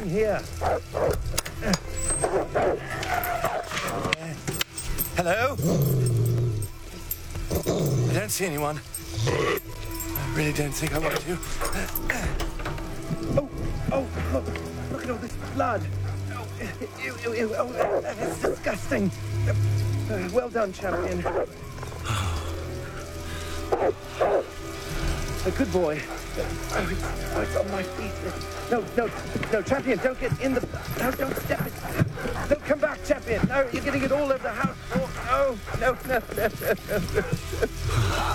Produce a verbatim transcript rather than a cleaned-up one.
nothing here. Hello? I don't see anyone. I really don't think I want to. Oh, oh, look. Look at all this blood. Oh, ew, ew, ew. Oh, that's disgusting. Uh, well done, champion. A good boy. Oh, it's, oh, it's on my feet. No, no, no, champion, don't get in the... No, don't step it. No, come back, champion. No, you're getting it all over the house. Oh, no, no, no, no, no, no.